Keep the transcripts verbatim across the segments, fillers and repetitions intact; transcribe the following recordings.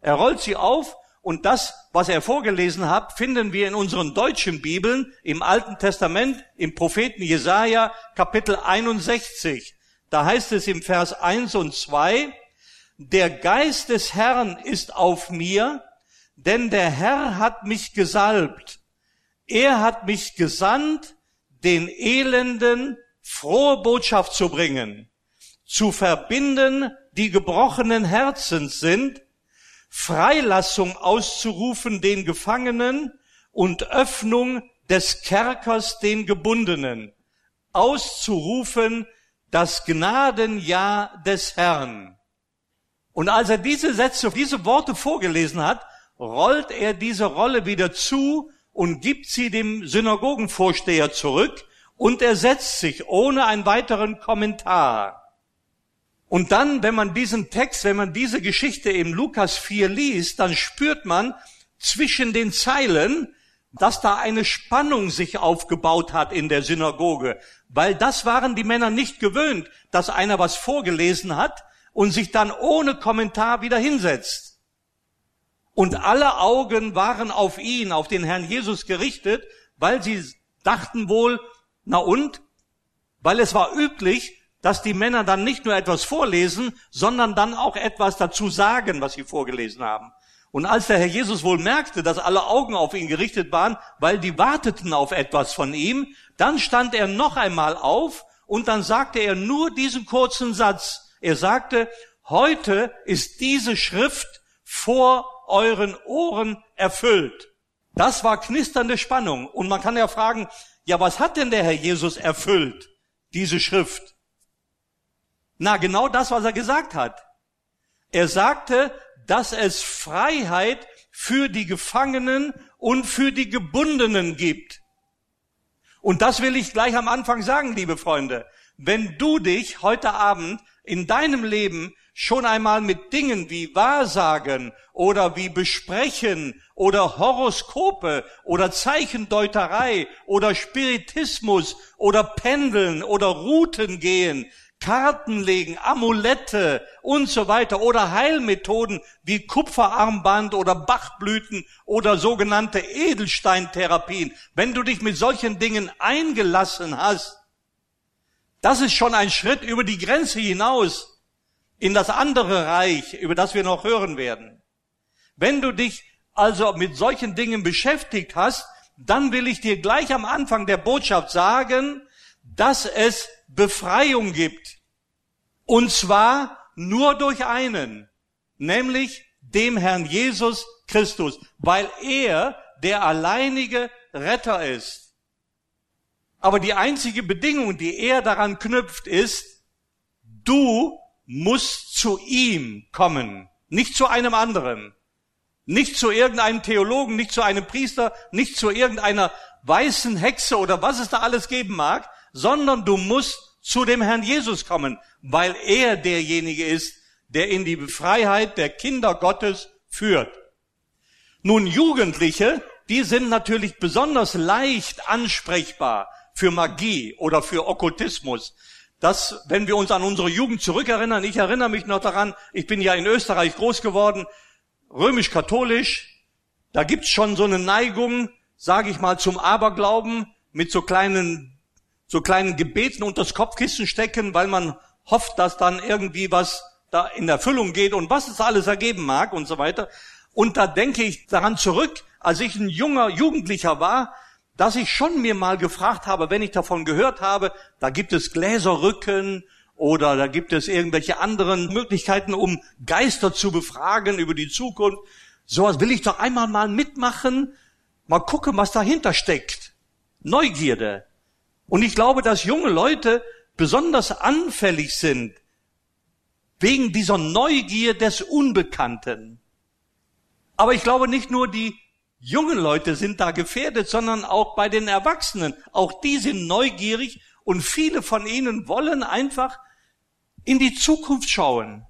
Er rollt sie auf und das, was er vorgelesen hat, finden wir in unseren deutschen Bibeln im Alten Testament, im Propheten Jesaja, Kapitel einundsechzig. Da heißt es im Vers eins und zwei, der Geist des Herrn ist auf mir, denn der Herr hat mich gesalbt. Er hat mich gesandt, den Elenden frohe Botschaft zu bringen, zu verbinden, die gebrochenen Herzens sind, Freilassung auszurufen den Gefangenen und Öffnung des Kerkers den Gebundenen, auszurufen das Gnadenjahr des Herrn. Und als er diese Sätze, diese Worte vorgelesen hat, rollt er diese Rolle wieder zu und gibt sie dem Synagogenvorsteher zurück und er setzt sich ohne einen weiteren Kommentar. Und dann, wenn man diesen Text, wenn man diese Geschichte im Lukas vier liest, dann spürt man zwischen den Zeilen, dass da eine Spannung sich aufgebaut hat in der Synagoge. Weil das waren die Männer nicht gewöhnt, dass einer was vorgelesen hat und sich dann ohne Kommentar wieder hinsetzt. Und alle Augen waren auf ihn, auf den Herrn Jesus gerichtet, weil sie dachten wohl, na und? Weil es war üblich, dass die Männer dann nicht nur etwas vorlesen, sondern dann auch etwas dazu sagen, was sie vorgelesen haben. Und als der Herr Jesus wohl merkte, dass alle Augen auf ihn gerichtet waren, weil die warteten auf etwas von ihm, dann stand er noch einmal auf und dann sagte er nur diesen kurzen Satz. Er sagte, heute ist diese Schrift vor euren Ohren erfüllt. Das war knisternde Spannung. Und man kann ja fragen, ja, was hat denn der Herr Jesus erfüllt, diese Schrift? Na, genau das, was er gesagt hat. Er sagte, dass es Freiheit für die Gefangenen und für die Gebundenen gibt. Und das will ich gleich am Anfang sagen, liebe Freunde. Wenn du dich heute Abend in deinem Leben schon einmal mit Dingen wie Wahrsagen oder wie Besprechen oder Horoskope oder Zeichendeuterei oder Spiritismus oder Pendeln oder Routen gehen, Karten legen, Amulette und so weiter oder Heilmethoden wie Kupferarmband oder Bachblüten oder sogenannte Edelsteintherapien. Wenn du dich mit solchen Dingen eingelassen hast, das ist schon ein Schritt über die Grenze hinaus in das andere Reich, über das wir noch hören werden. Wenn du dich also mit solchen Dingen beschäftigt hast, dann will ich dir gleich am Anfang der Botschaft sagen, dass es Befreiung gibt. Und zwar nur durch einen, nämlich dem Herrn Jesus Christus, weil er der alleinige Retter ist. Aber die einzige Bedingung, die er daran knüpft, ist, du musst zu ihm kommen, nicht zu einem anderen, nicht zu irgendeinem Theologen, nicht zu einem Priester, nicht zu irgendeiner weißen Hexe oder was es da alles geben mag, sondern du musst zu dem Herrn Jesus kommen, weil er derjenige ist, der in die Freiheit der Kinder Gottes führt. Nun, Jugendliche, die sind natürlich besonders leicht ansprechbar für Magie oder für Okkultismus. Das, wenn wir uns an unsere Jugend zurückerinnern, ich erinnere mich noch daran, ich bin ja in Österreich groß geworden, römisch-katholisch, da gibt's schon so eine Neigung, sage ich mal, zum Aberglauben mit so kleinen so kleinen Gebeten unter das Kopfkissen stecken, weil man hofft, dass dann irgendwie was da in Erfüllung geht und was es alles ergeben mag und so weiter. Und da denke ich daran zurück, als ich ein junger Jugendlicher war, dass ich schon mir mal gefragt habe, wenn ich davon gehört habe, da gibt es Gläserrücken oder da gibt es irgendwelche anderen Möglichkeiten, um Geister zu befragen über die Zukunft. Sowas will ich doch einmal mal mitmachen, mal gucken, was dahinter steckt. Neugierde. Und ich glaube, dass junge Leute besonders anfällig sind wegen dieser Neugier des Unbekannten. Aber ich glaube, nicht nur die jungen Leute sind da gefährdet, sondern auch bei den Erwachsenen. Auch die sind neugierig und viele von ihnen wollen einfach in die Zukunft schauen.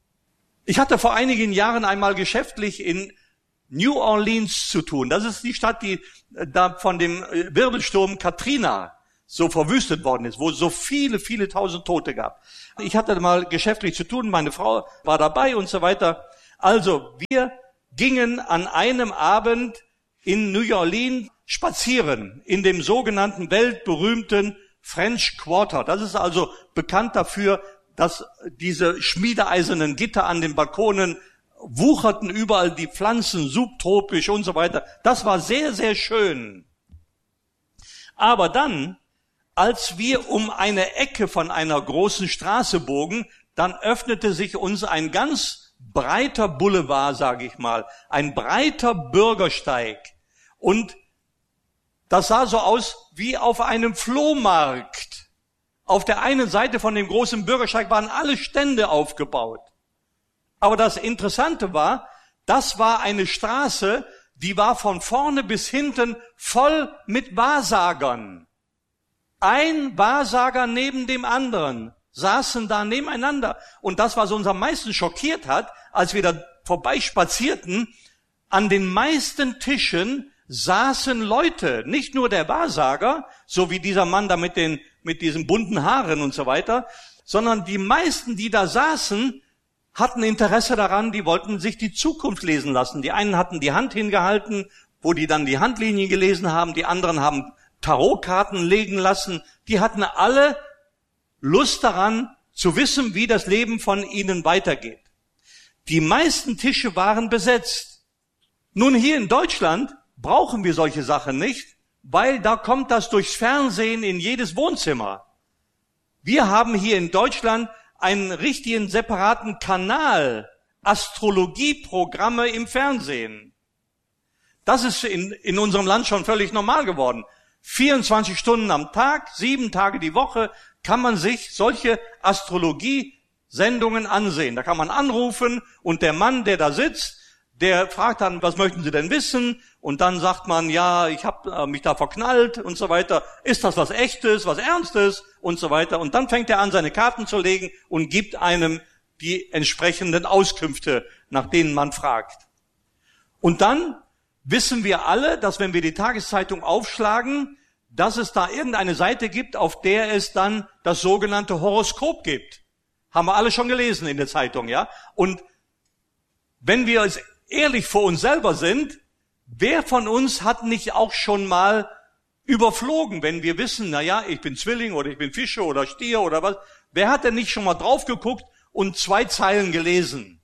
Ich hatte vor einigen Jahren einmal geschäftlich in New Orleans zu tun. Das ist die Stadt, die da von dem Wirbelsturm Katrina so verwüstet worden ist, wo es so viele, viele tausend Tote gab. Ich hatte mal geschäftlich zu tun, meine Frau war dabei und so weiter. Also, wir gingen an einem Abend in New Orleans spazieren, in dem sogenannten weltberühmten French Quarter. Das ist also bekannt dafür, dass diese schmiedeeisernen Gitter an den Balkonen wucherten, überall die Pflanzen, subtropisch und so weiter. Das war sehr, sehr schön. Aber dann, als wir um eine Ecke von einer großen Straße bogen, dann öffnete sich uns ein ganz breiter Boulevard, sage ich mal, ein breiter Bürgersteig. Und das sah so aus wie auf einem Flohmarkt. Auf der einen Seite von dem großen Bürgersteig waren alle Stände aufgebaut. Aber das Interessante war, das war eine Straße, die war von vorne bis hinten voll mit Wahrsagern. Ein Wahrsager neben dem anderen saßen da nebeneinander. Und das, was uns am meisten schockiert hat, als wir da vorbeispazierten, an den meisten Tischen saßen Leute, nicht nur der Wahrsager, so wie dieser Mann da mit den, mit diesen bunten Haaren und so weiter, sondern die meisten, die da saßen, hatten Interesse daran, die wollten sich die Zukunft lesen lassen. Die einen hatten die Hand hingehalten, wo die dann die Handlinien gelesen haben, die anderen haben Tarotkarten legen lassen. Die hatten alle Lust daran, zu wissen, wie das Leben von ihnen weitergeht. Die meisten Tische waren besetzt. Nun, hier in Deutschland brauchen wir solche Sachen nicht, weil da kommt das durchs Fernsehen in jedes Wohnzimmer. Wir haben hier in Deutschland einen richtigen separaten Kanal, Astrologieprogramme im Fernsehen. Das ist in, in unserem Land schon völlig normal geworden. vierundzwanzig Stunden am Tag, sieben Tage die Woche kann man sich solche Astrologie-Sendungen ansehen. Da kann man anrufen und der Mann, der da sitzt, der fragt dann, was möchten Sie denn wissen? Und dann sagt man, ja, ich habe äh, mich da verknallt und so weiter. Ist das was Echtes, was Ernstes und so weiter? Und dann fängt er an, seine Karten zu legen und gibt einem die entsprechenden Auskünfte, nach denen man fragt. Und dann wissen wir alle, dass wenn wir die Tageszeitung aufschlagen, dass es da irgendeine Seite gibt, auf der es dann das sogenannte Horoskop gibt. Haben wir alle schon gelesen in der Zeitung, ja? Und wenn wir es ehrlich vor uns selber sind, wer von uns hat nicht auch schon mal überflogen, wenn wir wissen, na ja, ich bin Zwilling oder ich bin Fische oder Stier oder was, wer hat denn nicht schon mal drauf geguckt und zwei Zeilen gelesen?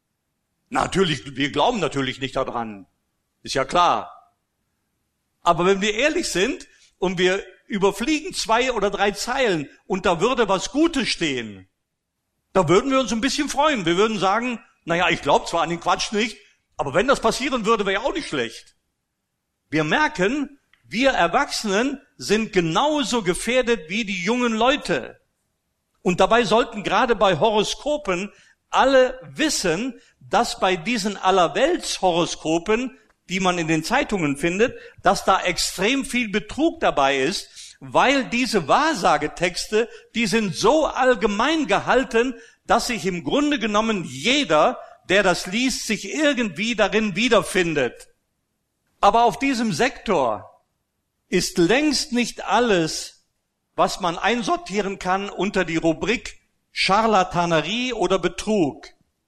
Natürlich, wir glauben natürlich nicht daran, ist ja klar. Aber wenn wir ehrlich sind und wir überfliegen zwei oder drei Zeilen und da würde was Gutes stehen, da würden wir uns ein bisschen freuen. Wir würden sagen, naja, ich glaube zwar an den Quatsch nicht, aber wenn das passieren würde, wäre ja auch nicht schlecht. Wir merken, wir Erwachsenen sind genauso gefährdet wie die jungen Leute. Und dabei sollten gerade bei Horoskopen alle wissen, dass bei diesen Allerweltshoroskopen, die man in den Zeitungen findet, dass da extrem viel Betrug dabei ist, weil diese Wahrsagetexte, die sind so allgemein gehalten, dass sich im Grunde genommen jeder, der das liest, sich irgendwie darin wiederfindet. Aber auf diesem Sektor ist längst nicht alles, was man einsortieren kann unter die Rubrik Scharlatanerie oder Betrug.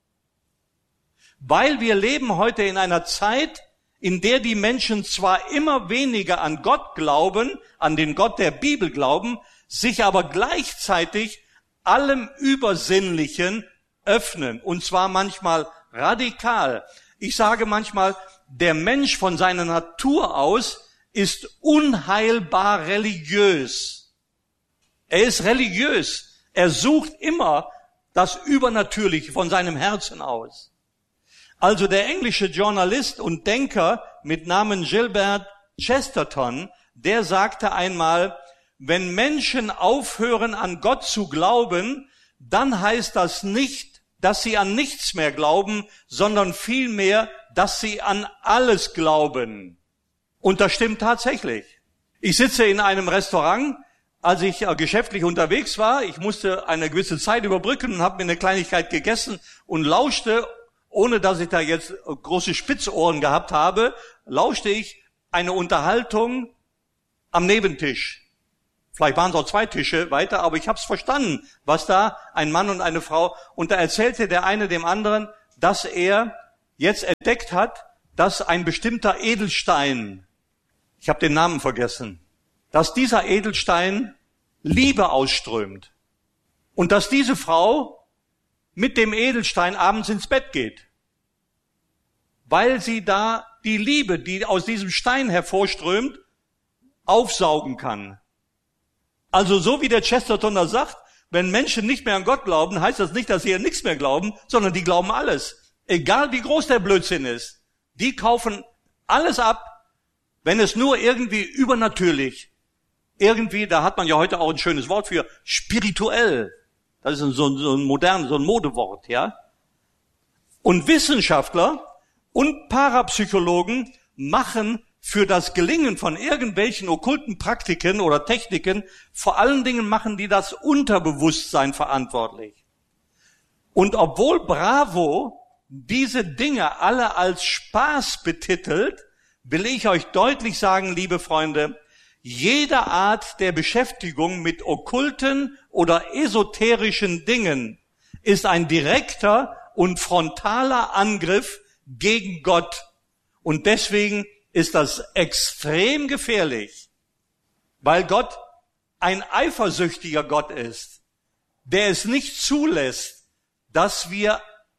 Weil wir leben heute in einer Zeit, in der die Menschen zwar immer weniger an Gott glauben, an den Gott der Bibel glauben, sich aber gleichzeitig allem Übersinnlichen öffnen, und zwar manchmal radikal. Ich sage manchmal, der Mensch von seiner Natur aus ist unheilbar religiös. Er ist religiös. Er sucht immer das Übernatürliche von seinem Herzen aus. Also der englische Journalist und Denker mit Namen Gilbert Chesterton, der sagte einmal, wenn Menschen aufhören, an Gott zu glauben, dann heißt das nicht, dass sie an nichts mehr glauben, sondern vielmehr, dass sie an alles glauben. Und das stimmt tatsächlich. Ich sitze in einem Restaurant, als ich äh, geschäftlich unterwegs war. Ich musste eine gewisse Zeit überbrücken und habe mir eine Kleinigkeit gegessen und lauschte, ohne dass ich da jetzt äh, große Spitzohren gehabt habe, lauschte ich eine Unterhaltung am Nebentisch. Vielleicht waren es auch zwei Tische weiter, aber ich habe es verstanden, was da ein Mann und eine Frau, und da erzählte der eine dem anderen, dass er jetzt entdeckt hat, dass ein bestimmter Edelstein, ich habe den Namen vergessen, dass dieser Edelstein Liebe ausströmt und dass diese Frau mit dem Edelstein abends ins Bett geht, weil sie da die Liebe, die aus diesem Stein hervorströmt, aufsaugen kann. Also so wie der Chestertoner sagt, wenn Menschen nicht mehr an Gott glauben, heißt das nicht, dass sie an nichts mehr glauben, sondern die glauben alles. Egal wie groß der Blödsinn ist. Die kaufen alles ab, wenn es nur irgendwie übernatürlich, irgendwie, da hat man ja heute auch ein schönes Wort für, spirituell. Das ist so ein, so ein modernes, so ein Modewort, ja. Und Wissenschaftler und Parapsychologen machen für das Gelingen von irgendwelchen okkulten Praktiken oder Techniken, vor allen Dingen machen die das Unterbewusstsein verantwortlich. Und obwohl Bravo diese Dinge alle als Spaß betitelt, will ich euch deutlich sagen, liebe Freunde, jede Art der Beschäftigung mit okkulten oder esoterischen Dingen ist ein direkter und frontaler Angriff gegen Gott. Und deswegen ist das extrem gefährlich, weil Gott ein eifersüchtiger Gott ist, der es nicht zulässt, dass wir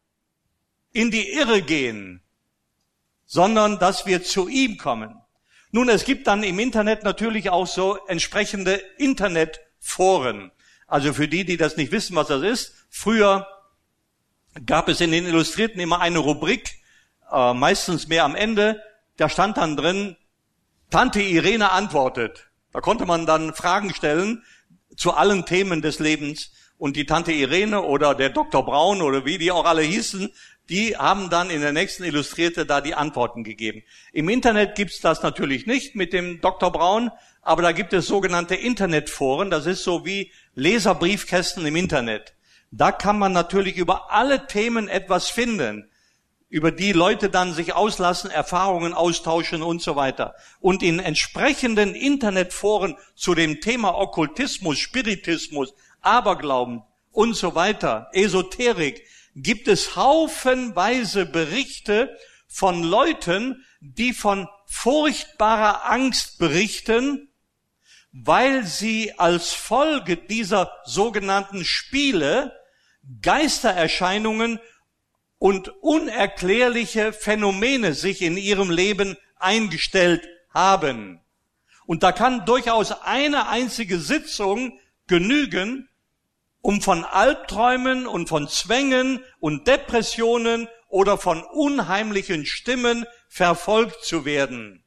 in die Irre gehen, sondern dass wir zu ihm kommen. Nun, es gibt dann im Internet natürlich auch so entsprechende Internetforen. Also für die, die das nicht wissen, was das ist, früher gab es in den Illustrierten immer eine Rubrik, äh, meistens mehr am Ende, da stand dann drin, Tante Irene antwortet. Da konnte man dann Fragen stellen zu allen Themen des Lebens. Und die Tante Irene oder der Doktor Braun oder wie die auch alle hießen, die haben dann in der nächsten Illustrierte da die Antworten gegeben. Im Internet gibt's das natürlich nicht mit dem Doktor Braun, aber da gibt es sogenannte Internetforen. Das ist so wie Leserbriefkästen im Internet. Da kann man natürlich über alle Themen etwas finden, über die Leute dann sich auslassen, Erfahrungen austauschen und so weiter. Und in entsprechenden Internetforen zu dem Thema Okkultismus, Spiritismus, Aberglauben und so weiter, Esoterik, gibt es haufenweise Berichte von Leuten, die von furchtbarer Angst berichten, weil sie als Folge dieser sogenannten Spiele Geistererscheinungen und unerklärliche Phänomene sich in ihrem Leben eingestellt haben. Und da kann durchaus eine einzige Sitzung genügen, um von Albträumen und von Zwängen und Depressionen oder von unheimlichen Stimmen verfolgt zu werden.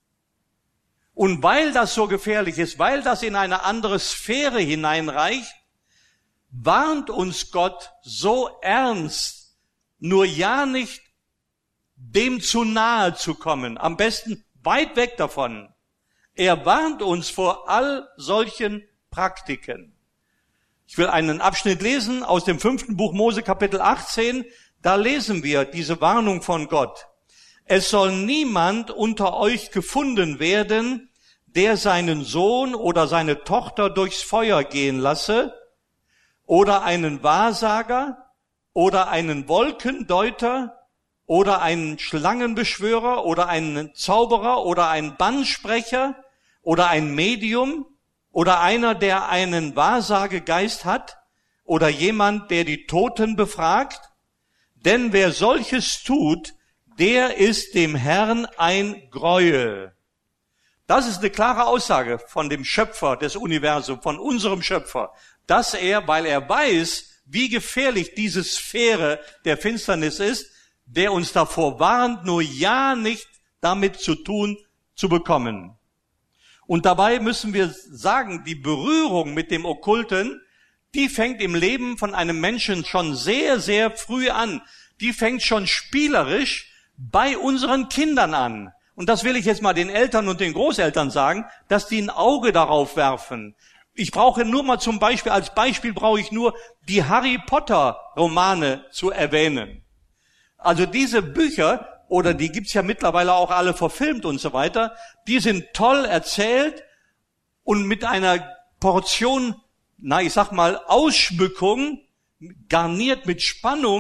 Und weil das so gefährlich ist, weil das in eine andere Sphäre hineinreicht, warnt uns Gott so ernst, nur ja nicht dem zu nahe zu kommen, am besten weit weg davon. Er warnt uns vor all solchen Praktiken. Ich will einen Abschnitt lesen aus dem fünften Buch Mose, Kapitel achtzehn. Da lesen wir diese Warnung von Gott. Es soll niemand unter euch gefunden werden, der seinen Sohn oder seine Tochter durchs Feuer gehen lasse, oder einen Wahrsager, oder einen Wolkendeuter, oder einen Schlangenbeschwörer, oder einen Zauberer, oder einen Bannsprecher, oder ein Medium, oder einer, der einen Wahrsagegeist hat, oder jemand, der die Toten befragt. Denn wer solches tut, der ist dem Herrn ein Greuel. Das ist eine klare Aussage von dem Schöpfer des Universums, von unserem Schöpfer, dass er, weil er weiß, wie gefährlich diese Sphäre der Finsternis ist, der uns davor warnt, nur ja nicht damit zu tun zu bekommen. Und dabei müssen wir sagen, die Berührung mit dem Okkulten, die fängt im Leben von einem Menschen schon sehr, sehr früh an. Die fängt schon spielerisch bei unseren Kindern an. Und das will ich jetzt mal den Eltern und den Großeltern sagen, dass die ein Auge darauf werfen. Ich brauche nur mal zum Beispiel, als Beispiel brauche ich nur die Harry Potter Romane zu erwähnen. Also diese Bücher, oder die gibt's ja mittlerweile auch alle verfilmt und so weiter, die sind toll erzählt und mit einer Portion, na ich sag mal, Ausschmückung, garniert mit Spannung,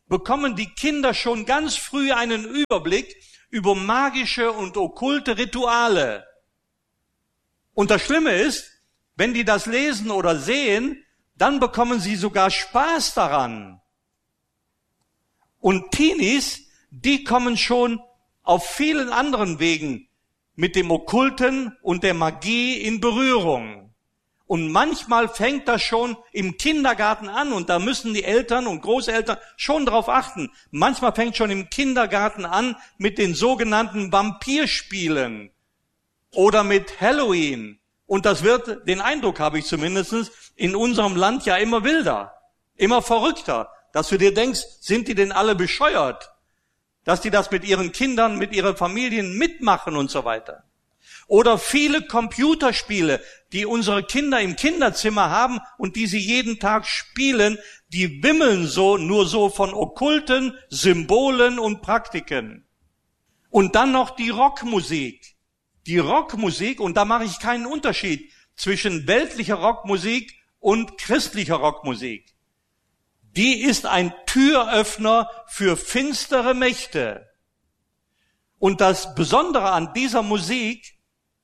bekommen die Kinder schon ganz früh einen Überblick über magische und okkulte Rituale. Und das Schlimme ist, wenn die das lesen oder sehen, dann bekommen sie sogar Spaß daran. Und Teenies, die kommen schon auf vielen anderen Wegen mit dem Okkulten und der Magie in Berührung. Und manchmal fängt das schon im Kindergarten an und da müssen die Eltern und Großeltern schon darauf achten. Manchmal fängt schon im Kindergarten an mit den sogenannten Vampirspielen oder mit Halloween. Und das wird, den Eindruck habe ich zumindest, in unserem Land ja immer wilder, immer verrückter, dass du dir denkst, sind die denn alle bescheuert? Dass die das mit ihren Kindern, mit ihren Familien mitmachen und so weiter. Oder viele Computerspiele, die unsere Kinder im Kinderzimmer haben und die sie jeden Tag spielen, die wimmeln so, nur so von okkulten Symbolen und Praktiken. Und dann noch die Rockmusik. Die Rockmusik, und da mache ich keinen Unterschied zwischen weltlicher Rockmusik und christlicher Rockmusik. Die ist ein Türöffner für finstere Mächte. Und das Besondere an dieser Musik,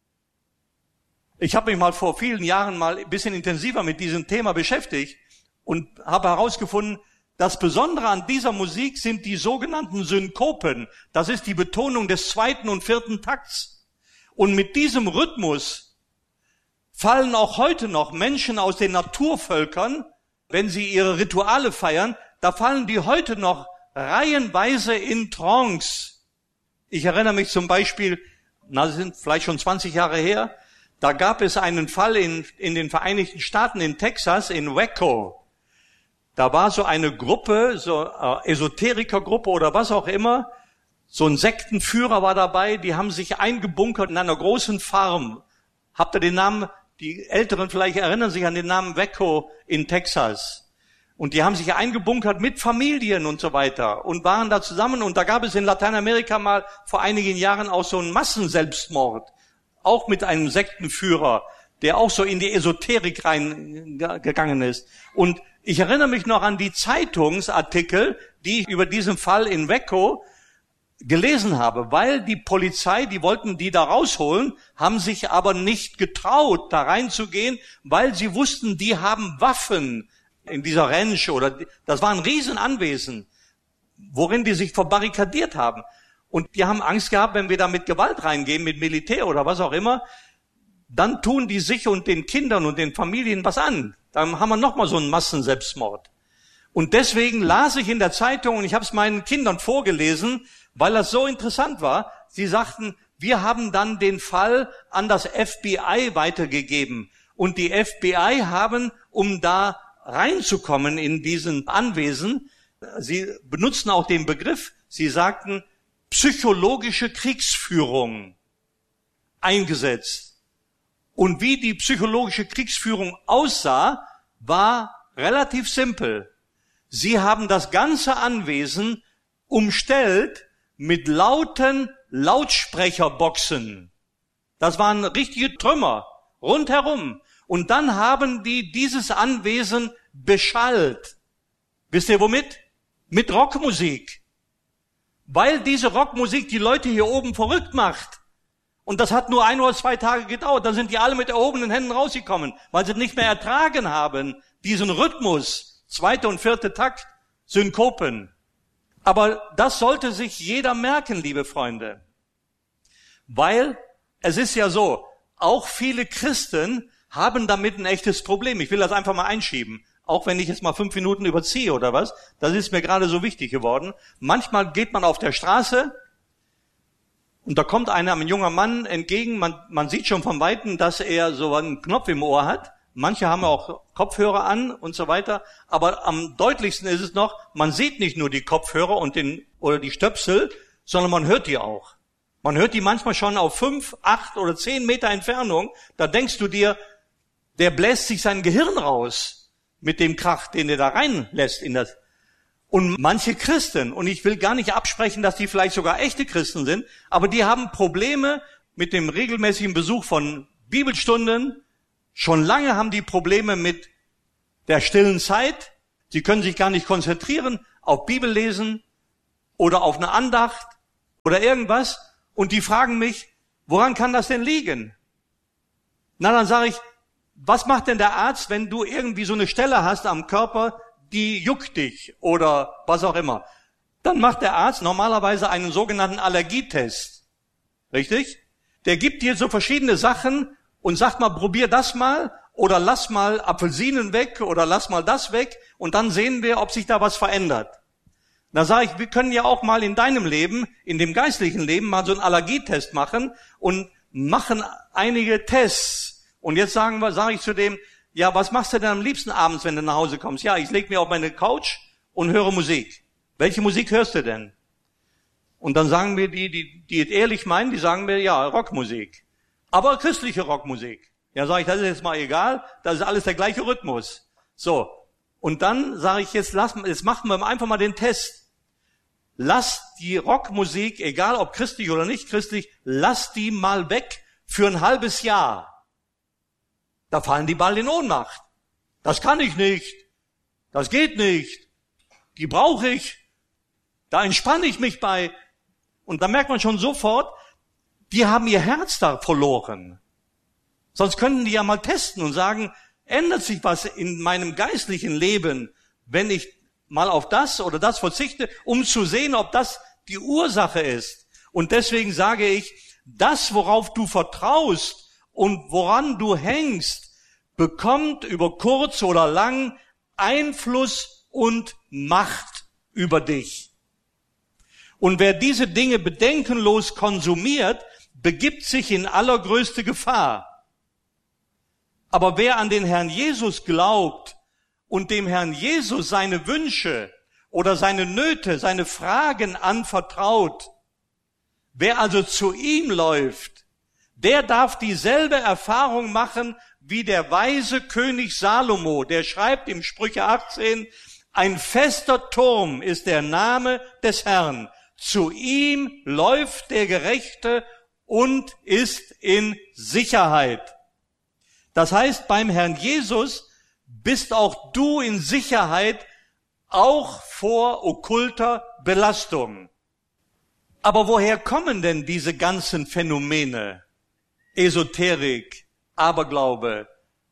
ich habe mich mal vor vielen Jahren mal ein bisschen intensiver mit diesem Thema beschäftigt und habe herausgefunden, das Besondere an dieser Musik sind die sogenannten Synkopen. Das ist die Betonung des zweiten und vierten Takts. Und mit diesem Rhythmus fallen auch heute noch Menschen aus den Naturvölkern, wenn sie ihre Rituale feiern, da fallen die heute noch reihenweise in Trance. Ich erinnere mich zum Beispiel, na, das sind vielleicht schon zwanzig Jahre her, da gab es einen Fall in, in den Vereinigten Staaten, in Texas, in Waco. Da war so eine Gruppe, so äh, Esoterikergruppe oder was auch immer, so ein Sektenführer war dabei, die haben sich eingebunkert in einer großen Farm. Habt ihr den Namen, die Älteren vielleicht erinnern sich an den Namen Waco in Texas. Und die haben sich eingebunkert mit Familien und so weiter und waren da zusammen. Und da gab es in Lateinamerika mal vor einigen Jahren auch so einen Massenselbstmord. Auch mit einem Sektenführer, der auch so in die Esoterik reingegangen ist. Und ich erinnere mich noch an die Zeitungsartikel, die ich über diesen Fall in Waco gelesen habe, weil die Polizei, die wollten die da rausholen, haben sich aber nicht getraut, da reinzugehen, weil sie wussten, die haben Waffen in dieser Ranch oder das war ein Riesenanwesen, worin die sich verbarrikadiert haben. Und die haben Angst gehabt, wenn wir da mit Gewalt reingehen, mit Militär oder was auch immer, dann tun die sich und den Kindern und den Familien was an. Dann haben wir nochmal so einen Massenselbstmord. Und deswegen las ich in der Zeitung, und ich habe es meinen Kindern vorgelesen, weil das so interessant war. Sie sagten, wir haben dann den Fall an das F B I weitergegeben. Und die F B I haben, um da reinzukommen in diesen Anwesen, sie benutzten auch den Begriff, sie sagten, psychologische Kriegsführung eingesetzt. Und wie die psychologische Kriegsführung aussah, war relativ simpel. Sie haben das ganze Anwesen umstellt mit lauten Lautsprecherboxen. Das waren richtige Trümmer rundherum. Und dann haben die dieses Anwesen beschallt. Wisst ihr womit? Mit Rockmusik. Weil diese Rockmusik die Leute hier oben verrückt macht. Und das hat nur ein oder zwei Tage gedauert. Dann sind die alle mit erhobenen Händen rausgekommen, weil sie nicht mehr ertragen haben, diesen Rhythmus. Zweite und vierte Takt, Synkopen. Aber das sollte sich jeder merken, liebe Freunde. Weil es ist ja so, auch viele Christen haben damit ein echtes Problem. Ich will das einfach mal einschieben. Auch wenn ich jetzt mal fünf Minuten überziehe oder was. Das ist mir gerade so wichtig geworden. Manchmal geht man auf der Straße und da kommt einer, ein junger Mann entgegen. Man, man sieht schon von Weitem, dass er so einen Knopf im Ohr hat. Manche haben auch Kopfhörer an und so weiter. Aber am deutlichsten ist es noch, man sieht nicht nur die Kopfhörer und den, oder die Stöpsel, sondern man hört die auch. Man hört die manchmal schon auf fünf, acht oder zehn Meter Entfernung. Da denkst du dir, der bläst sich sein Gehirn raus mit dem Krach, den er da reinlässt in das. Und manche Christen, und ich will gar nicht absprechen, dass die vielleicht sogar echte Christen sind, aber die haben Probleme mit dem regelmäßigen Besuch von Bibelstunden. Schon lange haben die Probleme mit der stillen Zeit. Sie können sich gar nicht konzentrieren. auf Bibellesen oder auf eine Andacht oder irgendwas und die fragen mich, woran kann das denn liegen? Na, dann sage ich, was macht denn der Arzt, wenn du irgendwie so eine Stelle hast am Körper, die juckt dich oder was auch immer? Dann macht der Arzt normalerweise einen sogenannten Allergietest. Richtig? Der gibt dir so verschiedene Sachen und sagt mal, probier das mal oder lass mal Apfelsinen weg oder lass mal das weg und dann sehen wir, ob sich da was verändert. Da sage ich, wir können ja auch mal in deinem Leben, in dem geistlichen Leben, mal so einen Allergietest machen und machen einige Tests. Und jetzt sagen wir, sage ich zu dem, ja, was machst du denn am liebsten abends, wenn du nach Hause kommst? Ja, ich lege mich auf meine Couch und höre Musik. Welche Musik hörst du denn? Und dann sagen mir die, die, die es ehrlich meinen, die sagen mir, ja, Rockmusik. Aber christliche Rockmusik. Ja, sage ich, das ist jetzt mal egal, das ist alles der gleiche Rhythmus. So. Und dann sage ich, jetzt lass, jetzt machen wir einfach mal den Test. Lass die Rockmusik, egal ob christlich oder nicht christlich, lass die mal weg für ein halbes Jahr. Da fallen die bald in Ohnmacht. Das kann ich nicht. Das geht nicht. Die brauche ich. Da entspanne ich mich bei. Und da merkt man schon sofort, die haben ihr Herz da verloren. Sonst könnten die ja mal testen und sagen, ändert sich was in meinem geistlichen Leben, wenn ich mal auf das oder das verzichte, um zu sehen, ob das die Ursache ist. Und deswegen sage ich, das, worauf du vertraust und woran du hängst, bekommt über kurz oder lang Einfluss und Macht über dich. Und wer diese Dinge bedenkenlos konsumiert, begibt sich in allergrößte Gefahr. Aber wer an den Herrn Jesus glaubt und dem Herrn Jesus seine Wünsche oder seine Nöte, seine Fragen anvertraut, wer also zu ihm läuft, der darf dieselbe Erfahrung machen wie der weise König Salomo, der schreibt im Sprüche achtzehn, ein fester Turm ist der Name des Herrn. Zu ihm läuft der Gerechte und ist in Sicherheit. Das heißt, beim Herrn Jesus bist auch du in Sicherheit, auch vor okkulter Belastung. Aber woher kommen denn diese ganzen Phänomene? Esoterik, Aberglaube,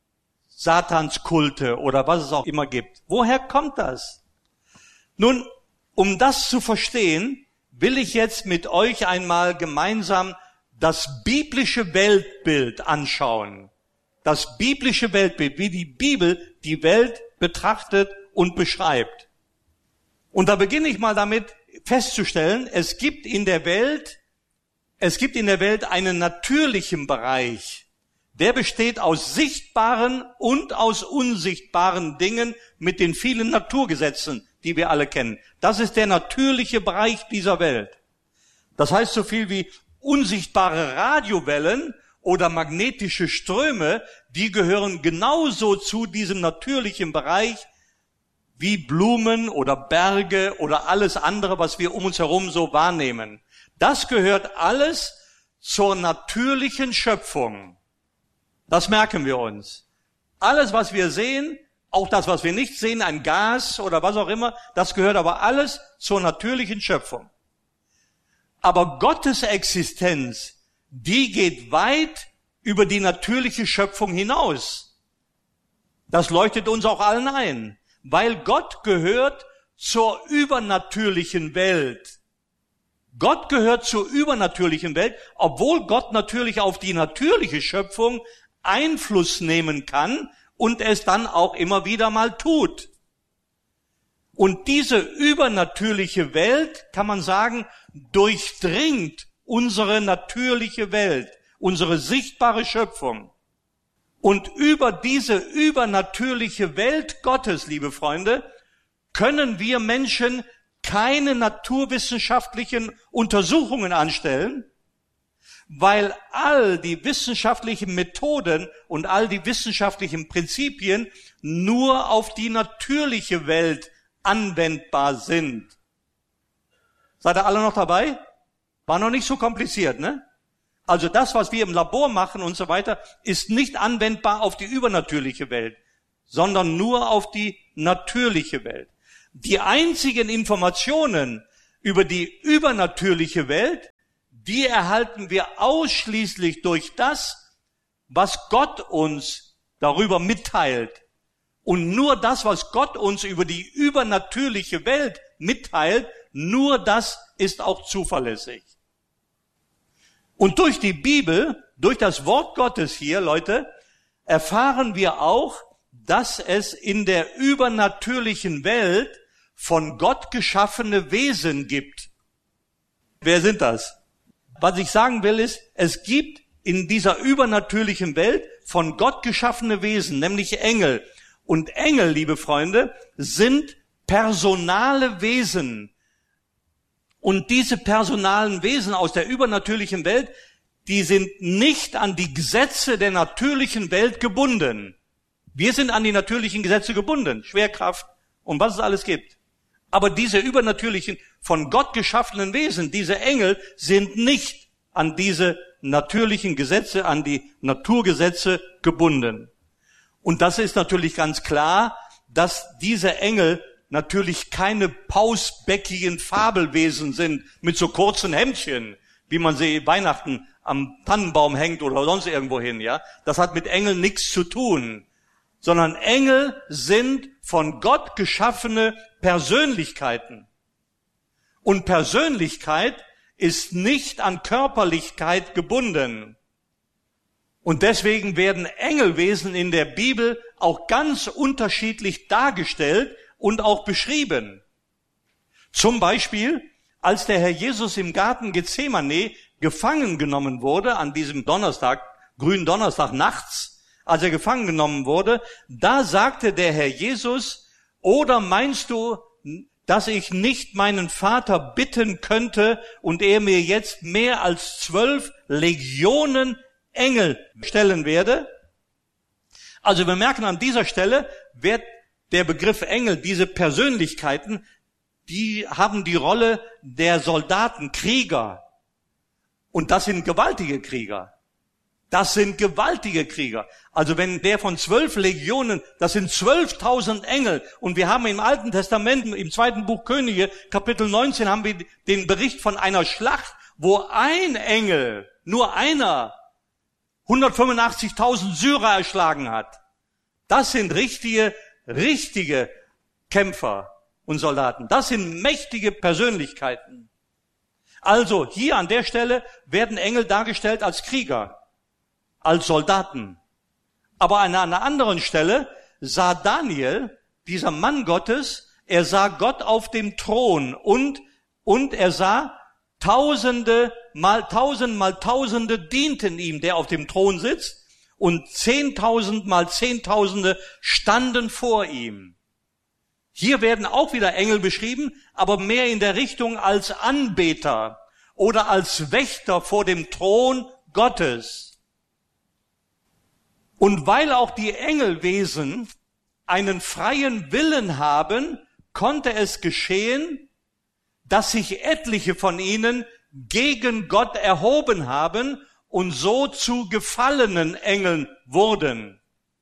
Satanskulte oder was es auch immer gibt. Woher kommt das? Nun, um das zu verstehen, will ich jetzt mit euch einmal gemeinsam das biblische Weltbild anschauen. Das biblische Weltbild, wie die Bibel die Welt betrachtet und beschreibt. Und da beginne ich mal damit festzustellen, es gibt in der Welt, es gibt in der Welt einen natürlichen Bereich. Der besteht aus sichtbaren und aus unsichtbaren Dingen mit den vielen Naturgesetzen, die wir alle kennen. Das ist der natürliche Bereich dieser Welt. Das heißt so viel wie unsichtbare Radiowellen oder magnetische Ströme, die gehören genauso zu diesem natürlichen Bereich wie Blumen oder Berge oder alles andere, was wir um uns herum so wahrnehmen. Das gehört alles zur natürlichen Schöpfung. Das merken wir uns. Alles, was wir sehen, auch das, was wir nicht sehen, ein Gas oder was auch immer, das gehört aber alles zur natürlichen Schöpfung. Aber Gottes Existenz, die geht weit über die natürliche Schöpfung hinaus. Das leuchtet uns auch allen ein, weil Gott gehört zur übernatürlichen Welt. Gott gehört zur übernatürlichen Welt, obwohl Gott natürlich auf die natürliche Schöpfung Einfluss nehmen kann und es dann auch immer wieder mal tut. Und diese übernatürliche Welt, kann man sagen, durchdringt unsere natürliche Welt, unsere sichtbare Schöpfung. Und über diese übernatürliche Welt Gottes, liebe Freunde, können wir Menschen keine naturwissenschaftlichen Untersuchungen anstellen, weil all die wissenschaftlichen Methoden und all die wissenschaftlichen Prinzipien nur auf die natürliche Welt anwendbar sind. Seid ihr alle noch dabei? War noch nicht so kompliziert, ne? Also das, was wir im Labor machen und so weiter, ist nicht anwendbar auf die übernatürliche Welt, sondern nur auf die natürliche Welt. Die einzigen Informationen über die übernatürliche Welt, die erhalten wir ausschließlich durch das, was Gott uns darüber mitteilt. Und nur das, was Gott uns über die übernatürliche Welt mitteilt, nur das ist auch zuverlässig. Und durch die Bibel, durch das Wort Gottes hier, Leute, erfahren wir auch, dass es in der übernatürlichen Welt von Gott geschaffene Wesen gibt. Wer sind das? Was ich sagen will ist, es gibt in dieser übernatürlichen Welt von Gott geschaffene Wesen, nämlich Engel. Und Engel, liebe Freunde, sind personale Wesen. Und diese personalen Wesen aus der übernatürlichen Welt, die sind nicht an die Gesetze der natürlichen Welt gebunden. Wir sind an die natürlichen Gesetze gebunden, Schwerkraft und was es alles gibt. Aber diese übernatürlichen, von Gott geschaffenen Wesen, diese Engel, sind nicht an diese natürlichen Gesetze, an die Naturgesetze gebunden. Und das ist natürlich ganz klar, dass diese Engel natürlich keine pausbäckigen Fabelwesen sind mit so kurzen Hemdchen, wie man sie Weihnachten am Tannenbaum hängt oder sonst irgendwo hin, ja. Das hat mit Engeln nichts zu tun. Sondern Engel sind von Gott geschaffene Persönlichkeiten. Und Persönlichkeit ist nicht an Körperlichkeit gebunden. Und deswegen werden Engelwesen in der Bibel auch ganz unterschiedlich dargestellt und auch beschrieben. Zum Beispiel, als der Herr Jesus im Garten Gethsemane gefangen genommen wurde, an diesem Donnerstag, grünen Donnerstag nachts, als er gefangen genommen wurde, da sagte der Herr Jesus, oder meinst du, dass ich nicht meinen Vater bitten könnte und er mir jetzt mehr als zwölf Legionen Engel stellen werde? Also wir merken an dieser Stelle, wird der Begriff Engel, diese Persönlichkeiten, die haben die Rolle der Soldaten, Krieger. Und das sind gewaltige Krieger. Das sind gewaltige Krieger. Also wenn der von zwölf Legionen, das sind zwölftausend Engel. Und wir haben im Alten Testament, im zweiten Buch Könige, Kapitel neunzehn, haben wir den Bericht von einer Schlacht, wo ein Engel, nur einer, hundertfünfundachtzigtausend Syrer erschlagen hat. Das sind richtige, richtige Kämpfer und Soldaten. Das sind mächtige Persönlichkeiten. Also hier an der Stelle werden Engel dargestellt als Krieger, als Soldaten. Aber an einer anderen Stelle sah Daniel, dieser Mann Gottes, er sah Gott auf dem Thron und, und er sah Tausende mal Tausend mal Tausende dienten ihm, der auf dem Thron sitzt, und Zehntausend mal Zehntausende standen vor ihm. Hier werden auch wieder Engel beschrieben, aber mehr in der Richtung als Anbeter oder als Wächter vor dem Thron Gottes. Und weil auch die Engelwesen einen freien Willen haben, konnte es geschehen, dass sich etliche von ihnen gegen Gott erhoben haben und so zu gefallenen Engeln wurden.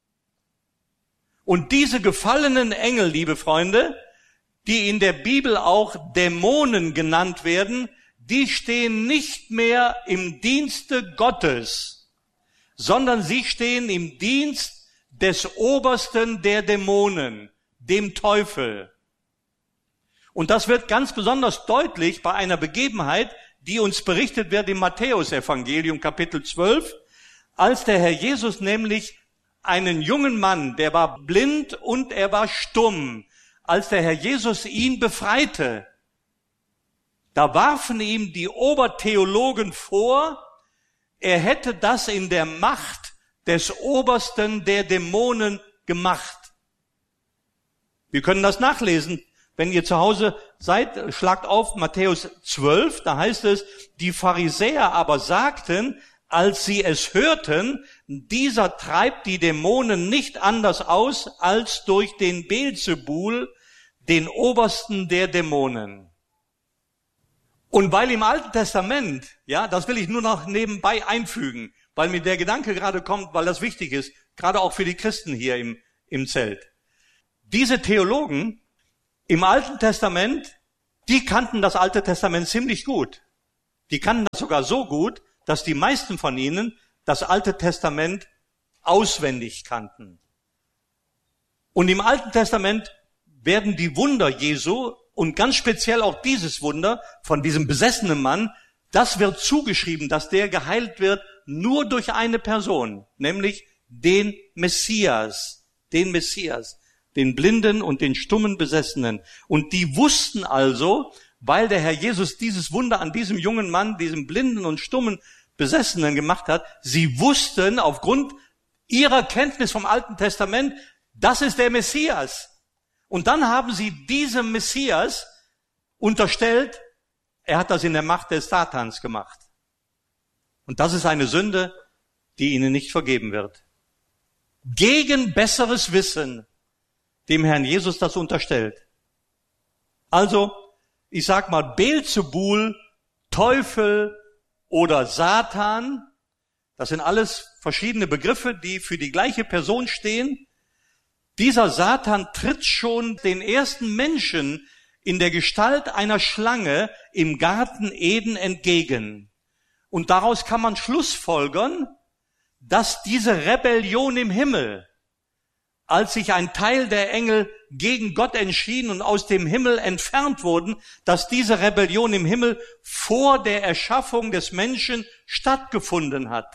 Und diese gefallenen Engel, liebe Freunde, die in der Bibel auch Dämonen genannt werden, die stehen nicht mehr im Dienste Gottes, sondern sie stehen im Dienst des Obersten der Dämonen, dem Teufel. Und das wird ganz besonders deutlich bei einer Begebenheit, die uns berichtet wird im Matthäusevangelium Kapitel zwölf, als der Herr Jesus nämlich einen jungen Mann, der war blind und er war stumm, als der Herr Jesus ihn befreite, da warfen ihm die Obertheologen vor, er hätte das in der Macht des Obersten der Dämonen gemacht. Wir können das nachlesen. Wenn ihr zu Hause seid, schlagt auf Matthäus zwölf, da heißt es, die Pharisäer aber sagten, als sie es hörten, dieser treibt die Dämonen nicht anders aus als durch den Beelzebul, den Obersten der Dämonen. Und weil im Alten Testament, ja, das will ich nur noch nebenbei einfügen, weil mir der Gedanke gerade kommt, weil das wichtig ist, gerade auch für die Christen hier im, im Zelt. Diese Theologen im Alten Testament, die kannten das Alte Testament ziemlich gut. Die kannten das sogar so gut, dass die meisten von ihnen das Alte Testament auswendig kannten. Und im Alten Testament werden die Wunder Jesu und ganz speziell auch dieses Wunder von diesem besessenen Mann, das wird zugeschrieben, dass der geheilt wird nur durch eine Person, nämlich den Messias, den Messias, den blinden und den stummen Besessenen. Und die wussten also, weil der Herr Jesus dieses Wunder an diesem jungen Mann, diesem blinden und stummen Besessenen gemacht hat, sie wussten aufgrund ihrer Kenntnis vom Alten Testament, das ist der Messias. Und dann haben sie diesem Messias unterstellt, er hat das in der Macht des Satans gemacht. Und das ist eine Sünde, die ihnen nicht vergeben wird. Gegen besseres Wissen dem Herrn Jesus das unterstellt. Also, ich sag mal, Beelzebul, Teufel oder Satan, das sind alles verschiedene Begriffe, die für die gleiche Person stehen. Dieser Satan tritt schon den ersten Menschen in der Gestalt einer Schlange im Garten Eden entgegen. Und daraus kann man schlussfolgern, dass diese Rebellion im Himmel, als sich ein Teil der Engel gegen Gott entschieden und aus dem Himmel entfernt wurden, dass diese Rebellion im Himmel vor der Erschaffung des Menschen stattgefunden hat.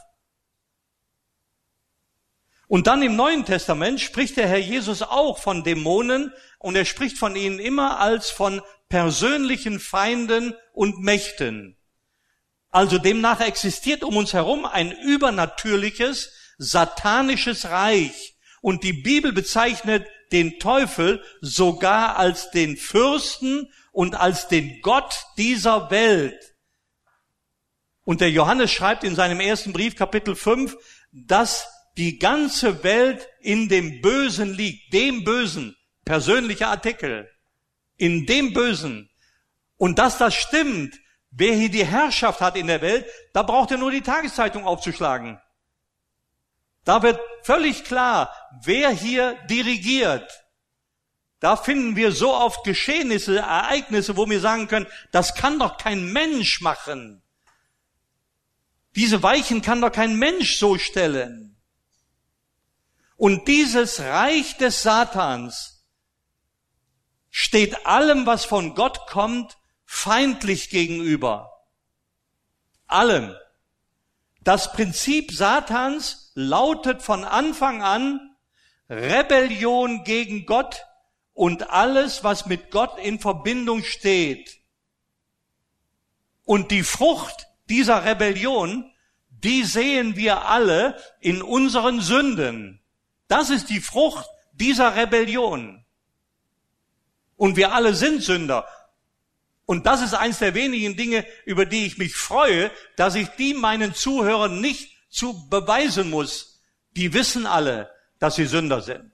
Und dann im Neuen Testament spricht der Herr Jesus auch von Dämonen und er spricht von ihnen immer als von persönlichen Feinden und Mächten. Also demnach existiert um uns herum ein übernatürliches, satanisches Reich. Und die Bibel bezeichnet den Teufel sogar als den Fürsten und als den Gott dieser Welt. Und der Johannes schreibt in seinem ersten Brief, Kapitel fünf, dass die ganze Welt in dem Bösen liegt, dem Bösen, persönlicher Artikel, in dem Bösen. Und dass das stimmt, wer hier die Herrschaft hat in der Welt, da braucht er nur die Tageszeitung aufzuschlagen. Da wird völlig klar, wer hier dirigiert. Da finden wir so oft Geschehnisse, Ereignisse, wo wir sagen können, das kann doch kein Mensch machen. Diese Weichen kann doch kein Mensch so stellen. Und dieses Reich des Satans steht allem, was von Gott kommt, feindlich gegenüber. Allem. Das Prinzip Satans lautet von Anfang an Rebellion gegen Gott und alles, was mit Gott in Verbindung steht. Und die Frucht dieser Rebellion, die sehen wir alle in unseren Sünden. Das ist die Frucht dieser Rebellion. Und wir alle sind Sünder. Und das ist eins der wenigen Dinge, über die ich mich freue, dass ich die meinen Zuhörern nicht zu beweisen muss. Die wissen alle, dass sie Sünder sind.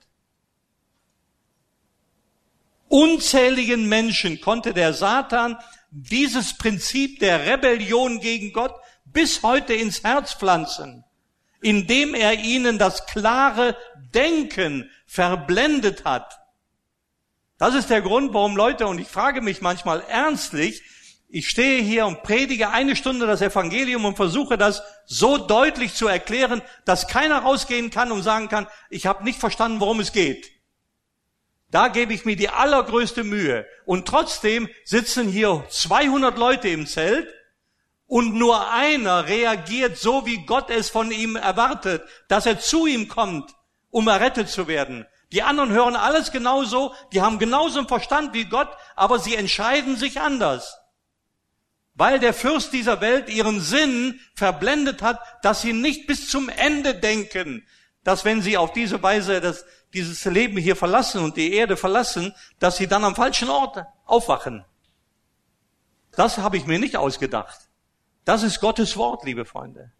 Unzähligen Menschen konnte der Satan dieses Prinzip der Rebellion gegen Gott bis heute ins Herz pflanzen, indem er ihnen das klare Denken verblendet hat. Das ist der Grund, warum Leute, und ich frage mich manchmal ernstlich, ich stehe hier und predige eine Stunde das Evangelium und versuche das so deutlich zu erklären, dass keiner rausgehen kann und sagen kann, ich habe nicht verstanden, worum es geht. Da gebe ich mir die allergrößte Mühe. Und trotzdem sitzen hier zweihundert Leute im Zelt und nur einer reagiert so, wie Gott es von ihm erwartet, dass er zu ihm kommt, um errettet zu werden. Die anderen hören alles genauso, die haben genauso einen Verstand wie Gott, aber sie entscheiden sich anders. Weil der Fürst dieser Welt ihren Sinn verblendet hat, dass sie nicht bis zum Ende denken, dass wenn sie auf diese Weise das, dieses Leben hier verlassen und die Erde verlassen, dass sie dann am falschen Ort aufwachen. Das habe ich mir nicht ausgedacht. Das ist Gottes Wort, liebe Freunde.